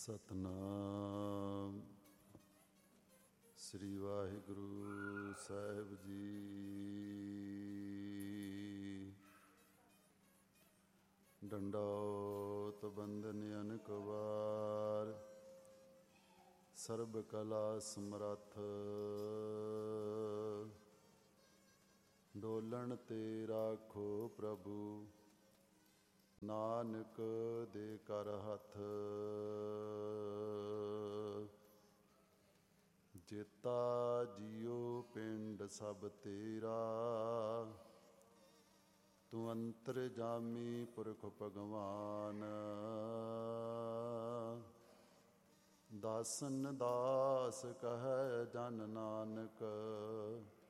ਸਤਨਾਮ ਸ੍ਰੀ ਵਾਹਿਗੁਰੂ ਸਾਹਿਬ ਜੀ। ਡੰਡੌਤ ਬੰਦਨ ਅਨੇਕ ਵਾਰ, ਸਰਬ ਕਲਾ ਸਮਰੱਥ। ਡੋਲਣ ਤੇ ਰਾਖੋ ਪ੍ਰਭੂ, ਨਾਨਕ ਦੇ ਕਰ ਹੱਥ। ਜੇਤਾ ਜੀਉ ਪਿੰਡ ਸਭ ਤੇਰਾ, ਤੂੰ ਅੰਤਰਜਾਮੀ ਪੁਰਖ ਭਗਵਾਨ। ਦਾਸਨ ਦਾਸ ਕਹੈ ਜਨ ਨਾਨਕ,